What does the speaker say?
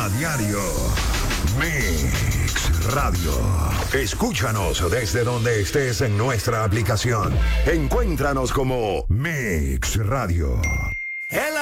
a diario. Mix Radio. Escúchanos desde donde estés en nuestra aplicación. Encuéntranos como Mix Radio.